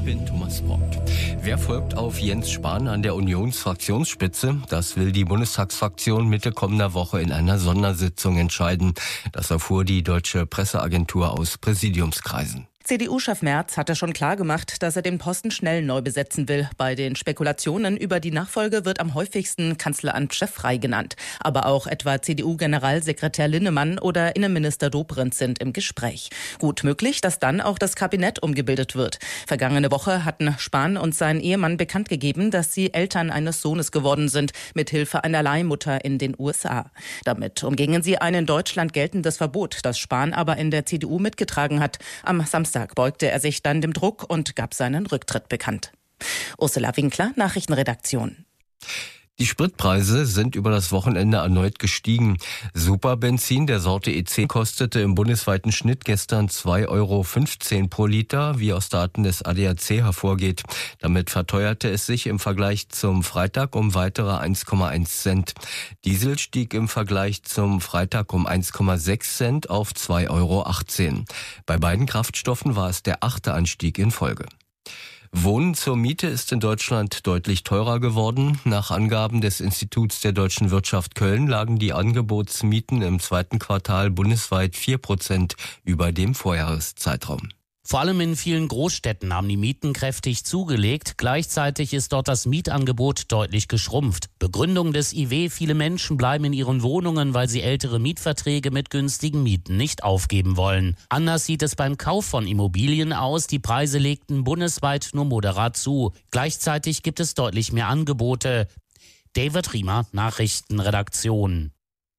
bin Thomas Bock. Wer folgt auf Jens Spahn an der Unionsfraktionsspitze? Das will die Bundestagsfraktion Mitte kommender Woche in einer Sondersitzung entscheiden. Das erfuhr die deutsche Presseagentur aus Präsidiumskreisen. CDU-Chef Merz hatte schon klargemacht, dass er den Posten schnell neu besetzen will. Bei den Spekulationen über die Nachfolge wird am häufigsten Kanzleramtschef Frey genannt. Aber auch etwa CDU-Generalsekretär Linnemann oder Innenminister Dobrindt sind im Gespräch. Gut möglich, dass dann auch das Kabinett umgebildet wird. Vergangene Woche hatten Spahn und sein Ehemann bekannt gegeben, dass sie Eltern eines Sohnes geworden sind, mithilfe einer Leihmutter in den USA. Damit umgingen sie ein in Deutschland geltendes Verbot, das Spahn aber in der CDU mitgetragen hat. Am Samstag beugte er sich dann dem Druck und gab seinen Rücktritt bekannt. Ursula Winkler, Nachrichtenredaktion. Die Spritpreise sind über das Wochenende erneut gestiegen. Superbenzin der Sorte EC kostete im bundesweiten Schnitt gestern 2,15 € pro Liter, wie aus Daten des ADAC hervorgeht. Damit verteuerte es sich im Vergleich zum Freitag um weitere 1,1 Cent. Diesel stieg im Vergleich zum Freitag um 1,6 Cent auf 2,18 €. Bei beiden Kraftstoffen war es der 8. Anstieg in Folge. Wohnen zur Miete ist in Deutschland deutlich teurer geworden. Nach Angaben des Instituts der deutschen Wirtschaft Köln lagen die Angebotsmieten im zweiten Quartal bundesweit 4% über dem Vorjahreszeitraum. Vor allem in vielen Großstädten haben die Mieten kräftig zugelegt. Gleichzeitig ist dort das Mietangebot deutlich geschrumpft. Begründung des IW: viele Menschen bleiben in ihren Wohnungen, weil sie ältere Mietverträge mit günstigen Mieten nicht aufgeben wollen. Anders sieht es beim Kauf von Immobilien aus. Die Preise legten bundesweit nur moderat zu. Gleichzeitig gibt es deutlich mehr Angebote. David Riemer, Nachrichtenredaktion.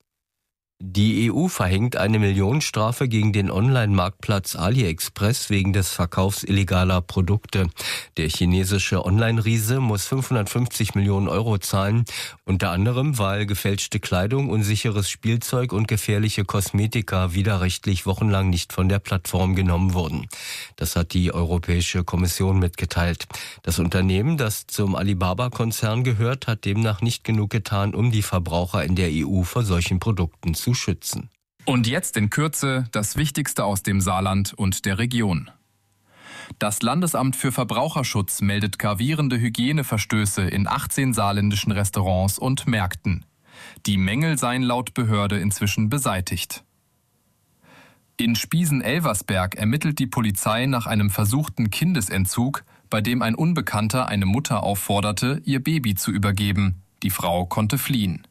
Die EU verhängt eine Millionenstrafe gegen den Online-Marktplatz AliExpress wegen des Verkaufs illegaler Produkte. Der chinesische Online-Riese muss 550 Millionen € zahlen, unter anderem, weil gefälschte Kleidung, unsicheres Spielzeug und gefährliche Kosmetika widerrechtlich wochenlang nicht von der Plattform genommen wurden. Das hat die Europäische Kommission mitgeteilt. Das Unternehmen, das zum Alibaba-Konzern gehört, hat demnach nicht genug getan, um die Verbraucher in der EU vor solchen Produkten zu schützen. Und jetzt in Kürze das Wichtigste aus dem Saarland und der Region. Das Landesamt für Verbraucherschutz meldet gravierende Hygieneverstöße in 18 saarländischen Restaurants und Märkten. Die Mängel seien laut Behörde inzwischen beseitigt. In Spiesen-Elversberg ermittelt die Polizei nach einem versuchten Kindesentzug, bei dem ein Unbekannter eine Mutter aufforderte, ihr Baby zu übergeben. Die Frau konnte fliehen.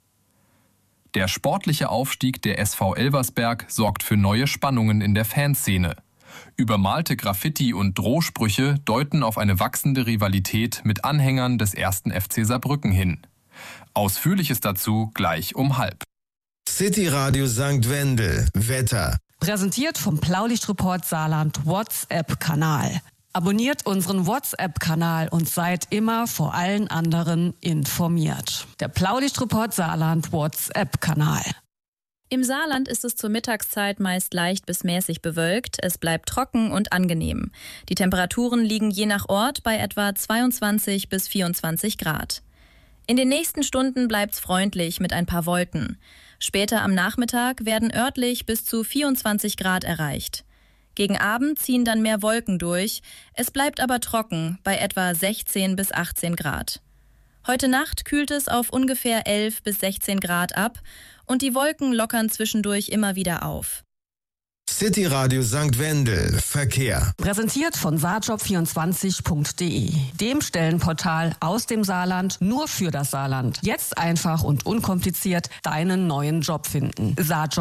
Der sportliche Aufstieg der SV Elversberg sorgt für neue Spannungen in der Fanszene. Übermalte Graffiti und Drohsprüche deuten auf eine wachsende Rivalität mit Anhängern des 1. FC Saarbrücken hin. Ausführliches dazu gleich um 12:30. City Radio St. Wendel, Wetter. Präsentiert vom Blaulichtreport Saarland WhatsApp-Kanal. Abonniert unseren WhatsApp-Kanal und seid immer vor allen anderen informiert. Der Blaulichtreport Saarland WhatsApp-Kanal. Im Saarland ist es zur Mittagszeit meist leicht bis mäßig bewölkt. Es bleibt trocken und angenehm. Die Temperaturen liegen je nach Ort bei etwa 22 bis 24 Grad. In den nächsten Stunden bleibt's freundlich mit ein paar Wolken. Später am Nachmittag werden örtlich bis zu 24 Grad erreicht. Gegen Abend ziehen dann mehr Wolken durch. Es bleibt aber trocken bei etwa 16 bis 18 Grad. Heute Nacht kühlt es auf ungefähr 11 bis 16 Grad ab und die Wolken lockern zwischendurch immer wieder auf. City Radio St. Wendel, Verkehr. Präsentiert von saarjob24.de, dem Stellenportal aus dem Saarland nur für das Saarland. Jetzt einfach und unkompliziert deinen neuen Job finden.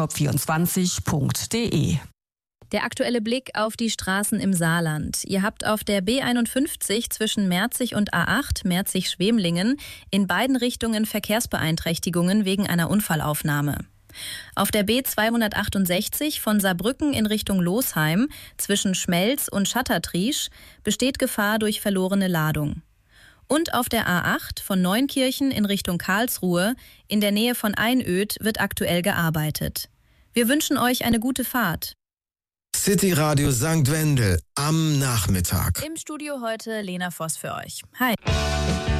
saarjob24.de. Der aktuelle Blick auf die Straßen im Saarland. Ihr habt auf der B51 zwischen Merzig und A8, Merzig-Schwemlingen, in beiden Richtungen Verkehrsbeeinträchtigungen wegen einer Unfallaufnahme. Auf der B268 von Saarbrücken in Richtung Losheim zwischen Schmelz und Schattertriesch besteht Gefahr durch verlorene Ladung. Und auf der A8 von Neunkirchen in Richtung Karlsruhe in der Nähe von Einöd wird aktuell gearbeitet. Wir wünschen euch eine gute Fahrt. City Radio St. Wendel am Nachmittag. Im Studio heute Lena Voss für euch. Hi.